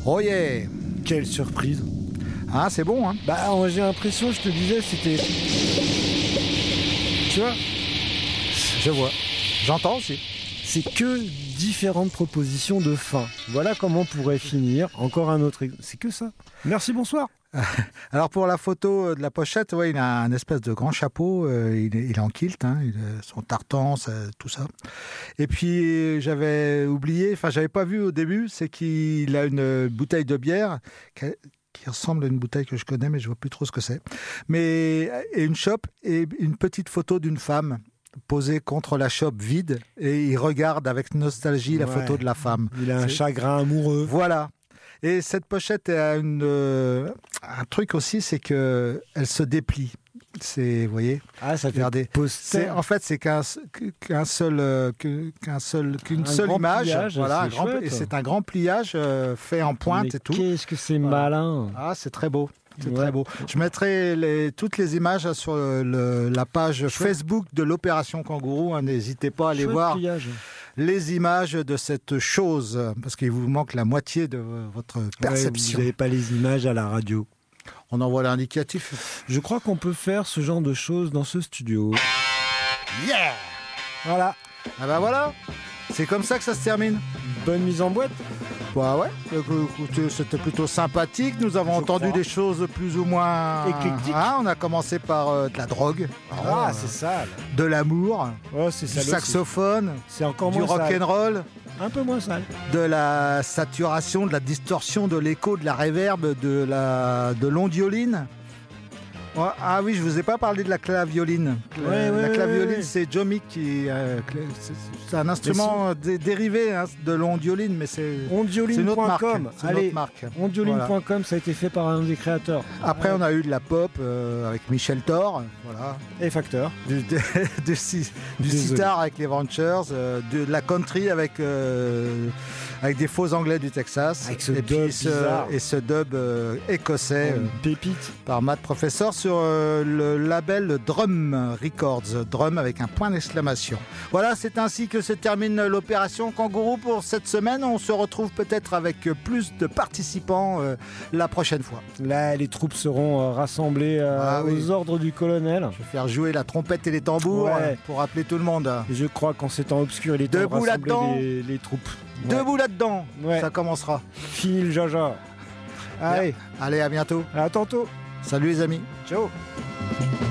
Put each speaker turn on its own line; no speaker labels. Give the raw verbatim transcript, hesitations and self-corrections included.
Oh yeah.
Quelle surprise.
Ah, c'est bon, hein.
Bah, j'ai l'impression, je te disais, c'était... Tu vois ?
Je vois. J'entends aussi.
C'est que différentes propositions de fin. Voilà comment on pourrait finir. Encore un autre... C'est que ça. Merci, bonsoir.
Alors pour la photo de la pochette, ouais, il a un espèce de grand chapeau, euh, il, est, il est en kilt, hein, il a son tartan, ça, tout ça. Et puis j'avais oublié, enfin j'avais pas vu au début, c'est qu'il a une bouteille de bière qui, qui ressemble à une bouteille que je connais, mais je vois plus trop ce que c'est. Mais et une chope et une petite photo d'une femme posée contre la chope vide et il regarde avec nostalgie la ouais. photo de la femme.
Il a un c'est... chagrin amoureux.
Voilà. Et cette pochette a une, euh, un truc aussi, c'est qu'elle se déplie. C'est, vous voyez,
ah, ça fait
regardez. C'est, en fait, c'est qu'un, qu'un seul, euh, qu'un seul, qu'une un seule image.
Pliage,
voilà,
c'est
un grand, et c'est un grand pliage euh, fait en pointe
Mais
et tout.
Qu'est-ce que c'est
voilà.
malin.
Ah, c'est très beau. C'est
ouais.
très beau. Je mettrai les, toutes les images sur le, la page Chouette. Facebook de l'Opération Kangourou. Hein, n'hésitez pas à aller
Chouette
voir
pliage.
Les images de cette chose, parce qu'il vous manque la moitié de votre perception.
Ouais, vous n'avez pas les images à la radio.
On envoie l'indicatif.
Je crois qu'on peut faire ce genre de choses dans ce studio.
Yeah.
Voilà.
Ah ben voilà. C'est comme ça que ça se termine.
Bonne mise en boîte.
Bah ouais, écoutez, c'était plutôt sympathique. Nous avons Je entendu crois. des choses plus ou moins
éclectiques.
Hein, on a commencé par euh, de la drogue.
Ah, euh, c'est ça.
De l'amour.
Oh, c'est
du saxophone.
C'est encore
du rock'n'roll.
Un peu moins sale.
De la saturation, de la distorsion, de l'écho, de la réverb, de la de l'ondioline. Ah oui, je vous ai pas parlé de la clavioline.
Ouais,
la
ouais,
clavioline,
ouais, ouais.
c'est Joe Meek qui. Euh, c'est, c'est un instrument dé- dérivé hein, de l'ondioline, mais c'est, c'est une autre marque. C'est
Allez,
une autre marque.
ondioline point com,
voilà.
Ça a été fait par un des créateurs.
Après,
ouais.
on a eu de la pop euh, avec Michel Thor, voilà.
Et Facteur.
Du, de, du, du sitar avec les Ventures, euh, de, de la country avec. Euh, avec des faux anglais du Texas
avec ce
et,
dub
puis ce, et ce dub euh, écossais
oh, pépite
par Matt Professor sur euh, le label Drum Records, Drum avec un point d'exclamation. Voilà, c'est ainsi que se termine l'opération Kangourou pour cette semaine. On se retrouve peut-être avec plus de participants euh, la prochaine fois.
Là, les troupes seront euh, rassemblées euh, ah, aux oui. ordres du colonel.
Je vais faire jouer la trompette et les tambours ouais. euh, pour appeler tout le monde.
Et je crois qu'en ces temps obscurs, il est temps de rassembler les, les troupes.
Ouais. Debout là-dedans,
ouais.
ça commencera.
Fini le jaja.
Allez, allez, à bientôt.
À tantôt.
Salut les amis.
Ciao.